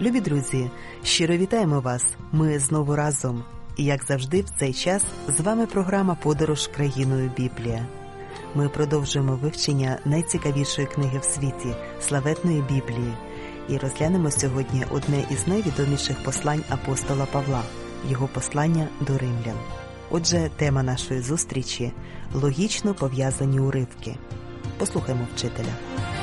Любі друзі, щиро вітаємо вас! Ми знову разом. І, як завжди, в цей час з вами програма «Подорож країною Біблія». Ми продовжуємо вивчення найцікавішої книги в світі – славетної Біблії. І розглянемо сьогодні одне із найвідоміших послань апостола Павла – його послання до римлян. Отже, тема нашої зустрічі – логічно пов'язані уривки. Послухаймо вчителя.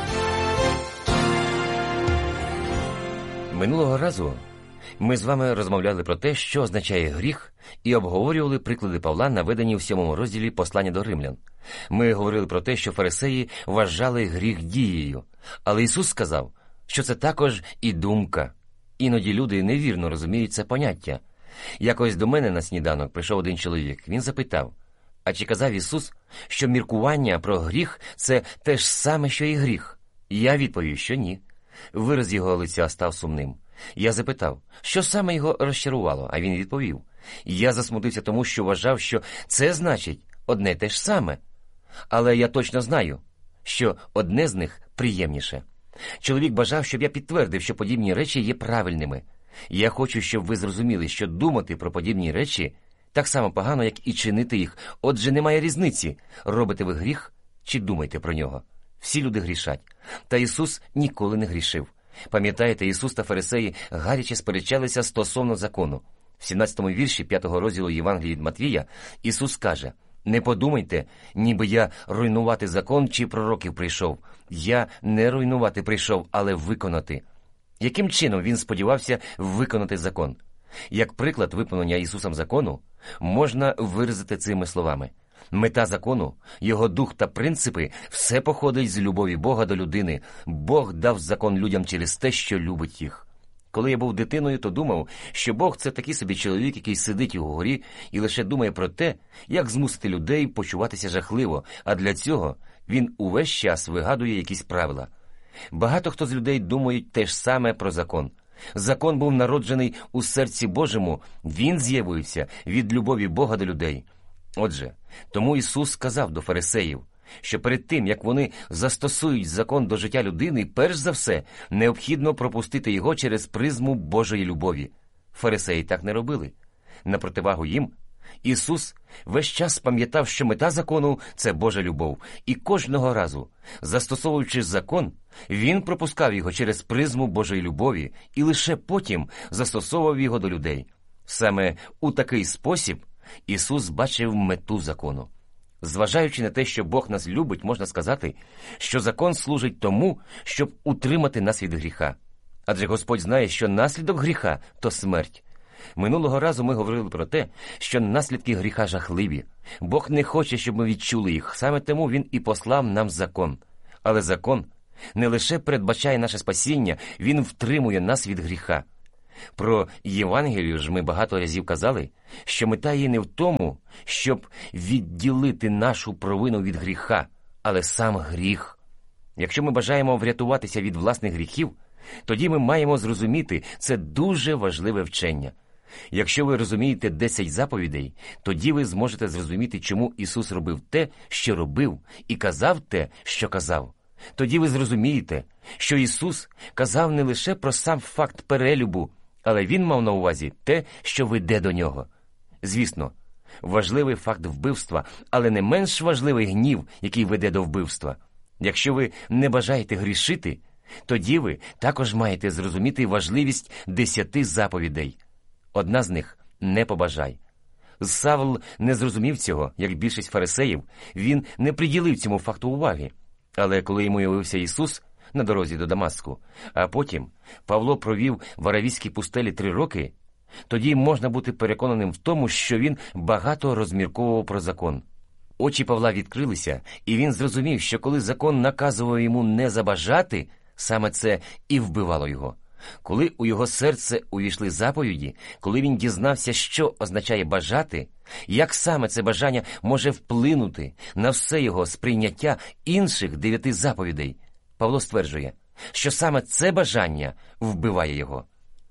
Минулого разу ми з вами розмовляли про те, що означає гріх, і обговорювали приклади Павла, наведені в 7 розділі послання до римлян. Ми говорили про те, що фарисеї вважали гріх дією, але Ісус сказав, що це також і думка. Іноді люди невірно розуміють це поняття. Якось до мене на сніданок прийшов один чоловік. Він запитав, а чи казав Ісус, що міркування про гріх – це те ж саме, що і гріх? Я відповів, що ні. Вираз його лиця став сумним. Я запитав, що саме його розчарувало, а він відповів. Я засмутився тому, що вважав, що це значить одне те ж саме. Але я точно знаю, що одне з них приємніше. Чоловік бажав, щоб я підтвердив, що подібні речі є правильними. Я хочу, щоб ви зрозуміли, що думати про подібні речі так само погано, як і чинити їх. Отже, немає різниці, робите ви гріх чи думаєте про нього. Всі люди грішать. Та Ісус ніколи не грішив. Пам'ятаєте, Ісус та фарисеї гаряче сперечалися стосовно закону. В 17-му вірші 5-го розділу Євангелії від Матвія Ісус каже: «Не подумайте, ніби я руйнувати закон чи пророків прийшов. Я не руйнувати прийшов, але виконати». Яким чином він сподівався виконати закон? Як приклад виконання Ісусом закону можна виразити цими словами. Мета закону, його дух та принципи – все походить з любові Бога до людини. Бог дав закон людям через те, що любить їх. Коли я був дитиною, то думав, що Бог – це такий собі чоловік, який сидить у горі і лише думає про те, як змусити людей почуватися жахливо, а для цього він увесь час вигадує якісь правила. Багато хто з людей думають те ж саме про закон. Закон був народжений у серці Божому, він з'явився від любові Бога до людей. Отже, тому Ісус сказав до фарисеїв, що перед тим, як вони застосують закон до життя людини, перш за все, необхідно пропустити його через призму Божої любові. Фарисеї так не робили. На противагу їм, Ісус весь час пам'ятав, що мета закону – це Божа любов, і кожного разу, застосовуючи закон, Він пропускав його через призму Божої любові і лише потім застосовував його до людей. Саме у такий спосіб Ісус бачив мету закону. Зважаючи на те, що Бог нас любить, можна сказати, що закон служить тому, щоб утримати нас від гріха. Адже Господь знає, що наслідок гріха – то смерть. Минулого разу ми говорили про те, що наслідки гріха жахливі. Бог не хоче, щоб ми відчули їх, саме тому Він і послав нам закон. Але закон не лише передбачає наше спасіння, він втримує нас від гріха. Про Євангелію ж ми багато разів казали, що мета її не в тому, щоб відділити нашу провину від гріха, але сам гріх. Якщо ми бажаємо врятуватися від власних гріхів, тоді ми маємо зрозуміти це дуже важливе вчення. Якщо ви розумієте 10 заповідей, тоді ви зможете зрозуміти, чому Ісус робив те, що робив, і казав те, що казав. Тоді ви зрозумієте, що Ісус казав не лише про сам факт перелюбу, але Він мав на увазі те, що веде до нього. Звісно, важливий факт вбивства, але не менш важливий гнів, який веде до вбивства. Якщо ви не бажаєте грішити, тоді ви також маєте зрозуміти важливість 10 заповідей. Одна з них – не побажай. Савл не зрозумів цього, як більшість фарисеїв, він не приділив цьому факту уваги. Але коли йому явився Ісус на дорозі до Дамаску, а потім Павло провів в Аравійській пустелі 3 роки, тоді можна бути переконаним в тому, що він багато розмірковував про закон. Очі Павла відкрилися, і він зрозумів, що коли закон наказував йому не забажати, саме це і вбивало його. Коли у його серце увійшли заповіді, коли він дізнався, що означає бажати, як саме це бажання може вплинути на все його сприйняття інших 9 заповідей, Павло стверджує, що саме це бажання вбиває його.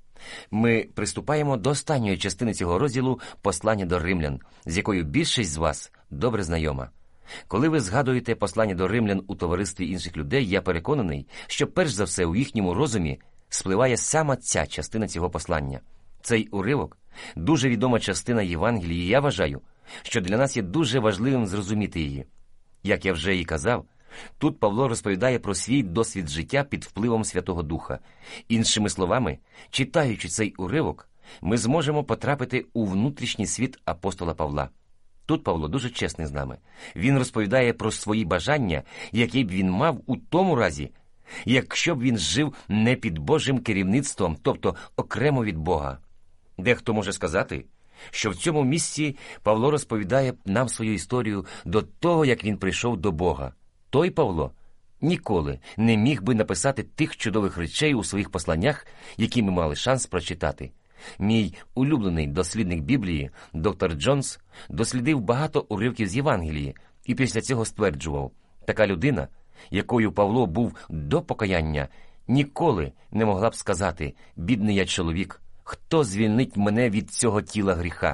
Ми приступаємо до останньої частини цього розділу «Послання до римлян», з якою більшість з вас добре знайома. Коли ви згадуєте послання до римлян у товаристві інших людей, я переконаний, що перш за все у їхньому розумі спливає саме ця частина цього послання. Цей уривок – дуже відома частина Євангелії, і я вважаю, що для нас є дуже важливим зрозуміти її. Як я вже і казав, тут Павло розповідає про свій досвід життя під впливом Святого Духа. Іншими словами, читаючи цей уривок, ми зможемо потрапити у внутрішній світ апостола Павла. Тут Павло дуже чесний з нами. Він розповідає про свої бажання, які б він мав у тому разі, якщо б він жив не під Божим керівництвом, тобто окремо від Бога. Дехто може сказати, що в цьому місці Павло розповідає нам свою історію до того, як він прийшов до Бога. Той Павло ніколи не міг би написати тих чудових речей у своїх посланнях, які ми мали шанс прочитати. Мій улюблений дослідник Біблії, доктор Джонс, дослідив багато уривків з Євангелії і після цього стверджував, така людина, якою Павло був до покаяння, ніколи не могла б сказати: «Бідний я чоловік, хто звільнить мене від цього тіла гріха?»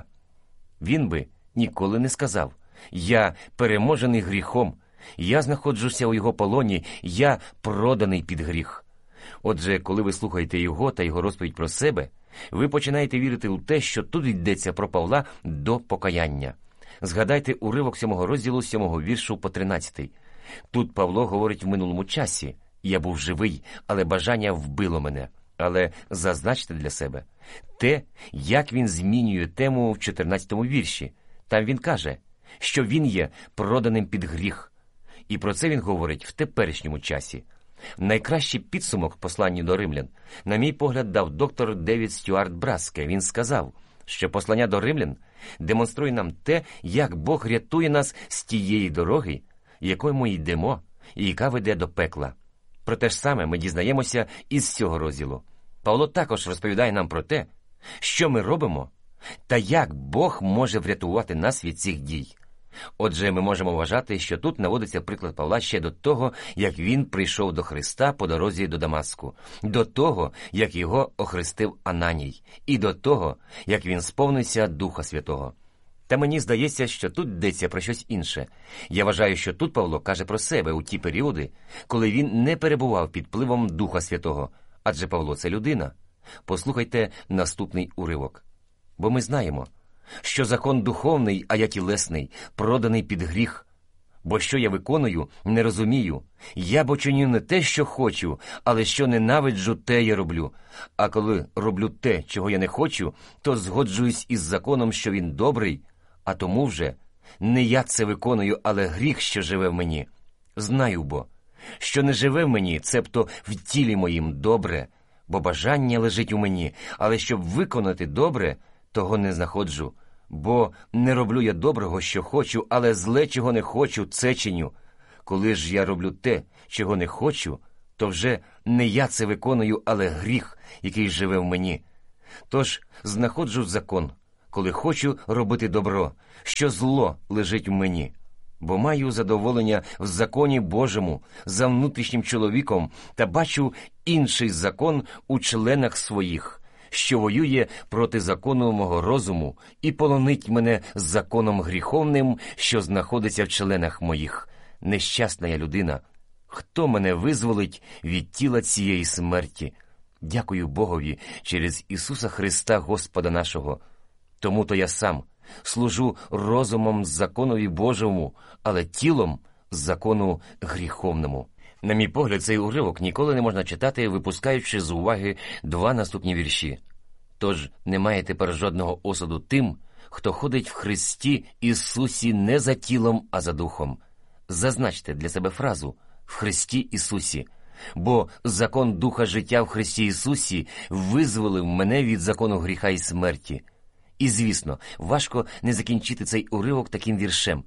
Він би ніколи не сказав: «Я переможений гріхом, я знаходжуся у його полоні, я проданий під гріх». Отже, коли ви слухаєте його та його розповідь про себе, ви починаєте вірити у те, що тут йдеться про Павла до покаяння. Згадайте уривок 7 розділу, 7 віршу по 13. Тут Павло говорить в минулому часі: «Я був живий, але бажання вбило мене». Але зазначте для себе те, як він змінює тему в 14 вірші. Там він каже, що він є проданим під гріх. І про це він говорить в теперішньому часі. Найкращий підсумок посланню до римлян, на мій погляд, дав доктор Девід Стюарт Браске. Він сказав, що послання до римлян демонструє нам те, як Бог рятує нас з тієї дороги, якою ми йдемо, і яка веде до пекла. Про те ж саме ми дізнаємося із цього розділу. Павло також розповідає нам про те, що ми робимо, та як Бог може врятувати нас від цих дій. Отже, ми можемо вважати, що тут наводиться приклад Павла ще до того, як він прийшов до Христа по дорозі до Дамаску, до того, як його охрестив Ананій, і до того, як він сповнився Духа Святого. Та мені здається, що тут йдеться про щось інше. Я вважаю, що тут Павло каже про себе у ті періоди, коли він не перебував під впливом Духа Святого. Адже Павло – це людина. Послухайте наступний уривок. Бо ми знаємо, що закон духовний, а я тілесний, проданий під гріх. Бо що я виконую, не розумію. Я бо чиню не те, що хочу, але що ненавиджу, те я роблю. А коли роблю те, чого я не хочу, то згоджуюсь із законом, що він добрий, а тому вже не я це виконую, але гріх, що живе в мені. Знаю бо, що не живе в мені, цебто в тілі моїм добре, бо бажання лежить у мені, але щоб виконати добре, того не знаходжу. Бо не роблю я доброго, що хочу, але зле, чого не хочу, це чиню. Коли ж я роблю те, чого не хочу, то вже не я це виконую, але гріх, який живе в мені. Тож знаходжу закон, коли хочу робити добро, що зло лежить в мені. Бо маю задоволення в законі Божому за внутрішнім чоловіком та бачу інший закон у членах своїх, що воює проти закону мого розуму і полонить мене з законом гріховним, що знаходиться в членах моїх. Нещасна я людина. Хто мене визволить від тіла цієї смерті? Дякую Богові через Ісуса Христа Господа нашого. Тому-то я сам служу розумом законові Божому, але тілом закону гріховному. На мій погляд, цей уривок ніколи не можна читати, випускаючи з уваги 2 наступні вірші. Тож немає тепер жодного осуду тим, хто ходить в Христі Ісусі не за тілом, а за духом. Зазначте для себе фразу «в Христі Ісусі», бо закон Духа життя в Христі Ісусі визволив мене від закону гріха і смерті. І, звісно, важко не закінчити цей уривок таким віршем.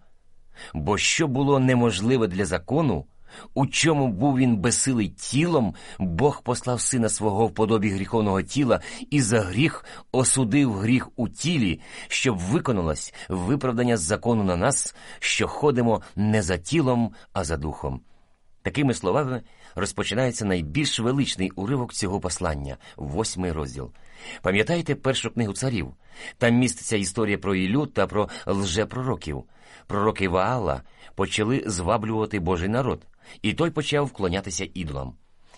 Бо що було неможливе для закону, у чому був він безсилий тілом, Бог послав Сина Свого в подобі гріховного тіла і за гріх осудив гріх у тілі, щоб виконалось виправдання закону на нас, що ходимо не за тілом, а за духом. Такими словами розпочинається найбільш величний уривок цього послання, 8 розділ. Пам'ятаєте першу книгу царів? Там міститься історія про Іллю та про лжепророків. Пророки Ваала почали зваблювати Божий народ, і той почав вклонятися ідолам.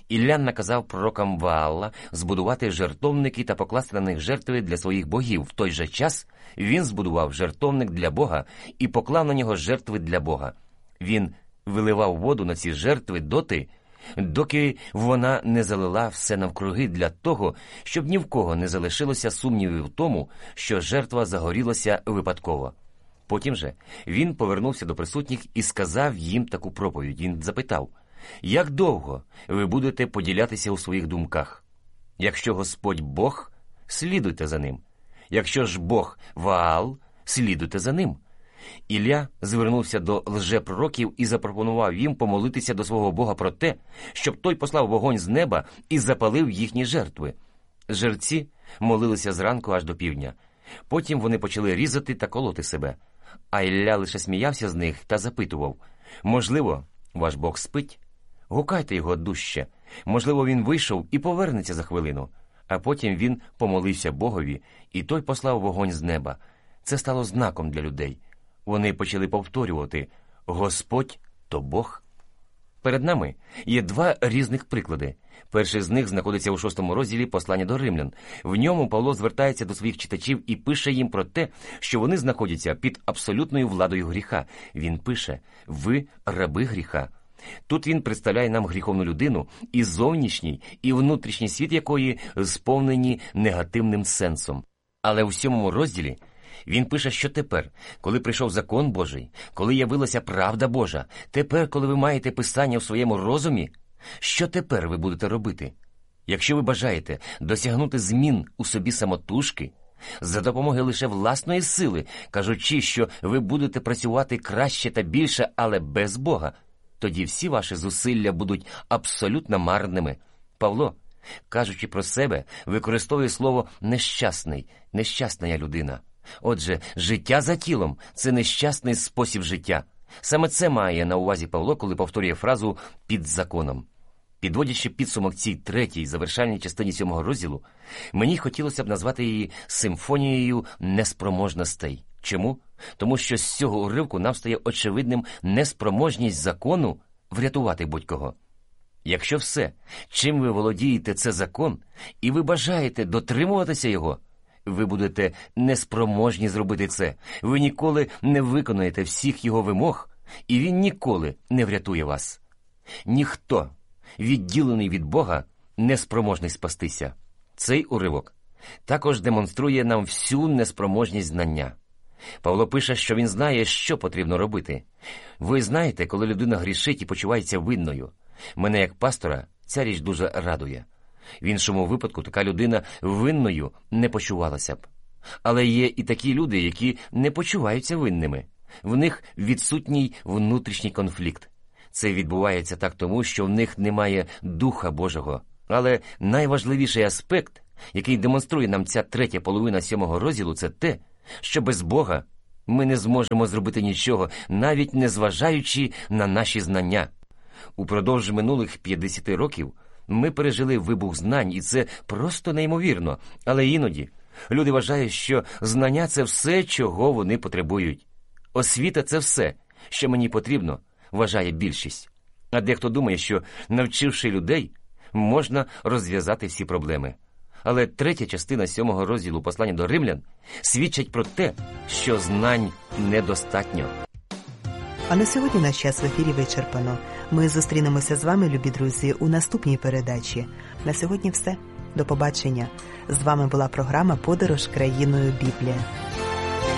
Ілля наказав пророкам Ваала збудувати жертовники та покласти на них жертви для своїх богів. В той же час він збудував жертовник для Бога і поклав на нього жертви для Бога. Він виливав воду на ці жертви доти, доки вона не залила все навкруги, для того, щоб ні в кого не залишилося сумнівів в тому, що жертва загорілася випадково. Потім же він повернувся до присутніх і сказав їм таку проповідь. Він запитав: «Як довго ви будете поділятися у своїх думках? Якщо Господь Бог, слідуйте за ним. Якщо ж Бог Ваал, слідуйте за ним». Ілля звернувся до лжепророків і запропонував їм помолитися до свого Бога про те, щоб той послав вогонь з неба і запалив їхні жертви. Жерці молилися зранку аж до півдня. Потім вони почали різати та колоти себе. А Ілля лише сміявся з них та запитував: «Можливо, ваш Бог спить? Гукайте його дужче. Можливо, він вийшов і повернеться за хвилину». А потім він помолився Богові, і той послав вогонь з неба. Це стало знаком для людей. Вони почали повторювати: «Господь – то Бог». Перед нами є два різних приклади. Перший з них знаходиться у 6 розділі послання до римлян. В ньому Павло звертається до своїх читачів і пише їм про те, що вони знаходяться під абсолютною владою гріха. Він пише: «Ви – раби гріха». Тут він представляє нам гріховну людину, і зовнішній, і внутрішній світ якої сповнені негативним сенсом. Але у 7 розділі він пише, що тепер, коли прийшов закон Божий, коли явилася правда Божа, тепер, коли ви маєте Писання в своєму розумі, що тепер ви будете робити? Якщо ви бажаєте досягнути змін у собі самотужки, за допомогою лише власної сили, кажучи, що ви будете працювати краще та більше, але без Бога, тоді всі ваші зусилля будуть абсолютно марними. Павло, кажучи про себе, використовує слово «нещасний», «нещасна людина». Отже, життя за тілом – це нещасний спосіб життя. Саме це має на увазі Павло, коли повторює фразу «під законом». Підводячи підсумок цій третій завершальній частині 7 розділу, мені хотілося б назвати її симфонією неспроможностей. Чому? Тому що з цього уривку нам стає очевидним неспроможність закону врятувати будь-кого. Якщо все, чим ви володієте, це закон, і ви бажаєте дотримуватися його, ви будете неспроможні зробити це. Ви ніколи не виконаєте всіх його вимог, і він ніколи не врятує вас. Ніхто, відділений від Бога, не спроможний спастися. Цей уривок також демонструє нам всю неспроможність знання. Павло пише, що він знає, що потрібно робити. Ви знаєте, коли людина грішить і почувається винною. Мене, як пастора, ця річ дуже радує. В іншому випадку така людина винною не почувалася б. Але є і такі люди, які не почуваються винними. В них відсутній внутрішній конфлікт. Це відбувається так тому, що в них немає Духа Божого. Але найважливіший аспект, який демонструє нам ця третя половина 7 розділу, це те, що без Бога ми не зможемо зробити нічого, навіть не зважаючи на наші знання. Упродовж минулих 50 років ми пережили вибух знань, і це просто неймовірно. Але іноді люди вважають, що знання – це все, чого вони потребують. Освіта – це все, що мені потрібно, вважає більшість. А дехто думає, що, навчивши людей, можна розв'язати всі проблеми. Але третя частина 7 розділу послання до римлян свідчить про те, що знань недостатньо. А на сьогодні наш час в ефірі вичерпано. Ми зустрінемося з вами, любі друзі, у наступній передачі. На сьогодні все. До побачення. З вами була програма «Подорож країною Біблія».